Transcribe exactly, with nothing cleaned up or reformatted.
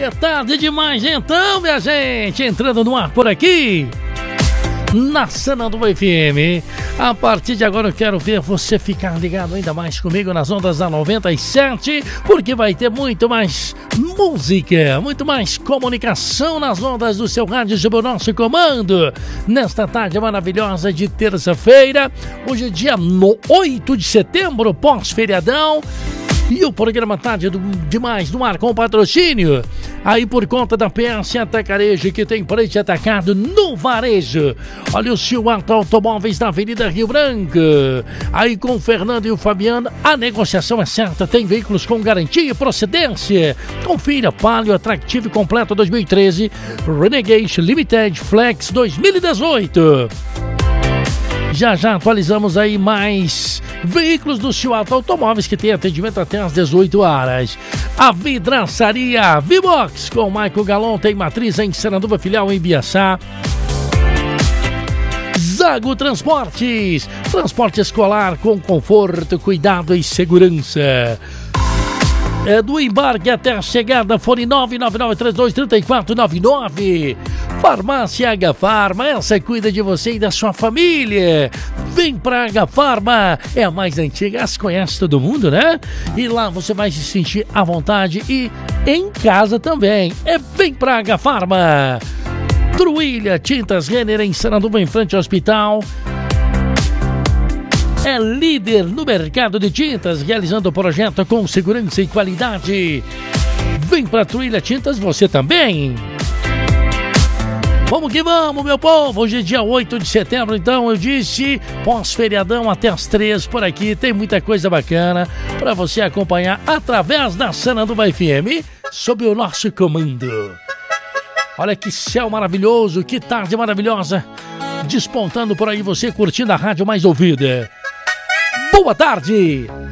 É tarde demais então, minha gente, entrando no ar por aqui na Sananduva F M. A partir de agora eu quero ver você ficar ligado ainda mais comigo nas ondas da noventa e sete, porque vai ter muito mais música, muito mais comunicação nas ondas do seu rádio sob o nosso comando. Nesta tarde maravilhosa de terça-feira, hoje é dia oito de setembro, pós-feriadão. E o programa tá de, demais no ar com patrocínio aí por conta da P S Atacarejo, que tem preço atacado no varejo. Olha o Silvato Automóveis na Avenida Rio Branco. Aí com o Fernando e o Fabiano, a negociação é certa, tem veículos com garantia e procedência. Confira Palio Attractive Completo dois mil e treze, Renegade Limited Flex dois mil e dezoito. Já já atualizamos aí mais veículos do Silvato Automóveis, que tem atendimento até às dezoito horas. A vidraçaria V-Box com o Michael Galon tem matriz em Sananduva, filial em Ibiaçá. Zago Transportes, transporte escolar com conforto, cuidado e segurança. É do embarque até a chegada, fone nove nove nove três dois três quatro nove nove. Farmácia H Farma, essa cuida de você e da sua família. Vem pra H Farma, é a mais antiga, as conhece todo mundo, né? E lá você vai se sentir à vontade e em casa também. É Vem pra H Farma. Truilha Tintas Renner em Sananduva, em frente ao hospital. É líder no mercado de tintas, realizando o projeto com segurança e qualidade. Vem pra Truilha Tintas você também. Vamos que vamos, meu povo. Hoje é dia oito de setembro, então eu disse, pós-feriadão até as três por aqui. Tem muita coisa bacana para você acompanhar através da Sananduva F M, sob o nosso comando. Olha que céu maravilhoso, que tarde maravilhosa, despontando por aí, você curtindo a rádio mais ouvida. Boa tarde!